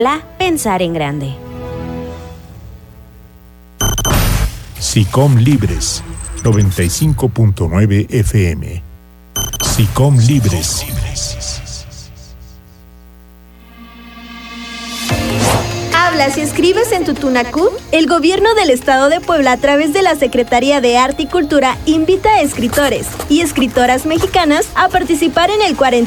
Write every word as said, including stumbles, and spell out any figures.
pensar en grande. SICOM Libres, noventa y cinco punto nueve F M. SICOM Libres. ¿Hablas y escribes en tu Tunacú? El gobierno del estado de Puebla, a través de la Secretaría de Arte y Cultura, invita a escritores y escritoras mexicanas a participar en el cuarenta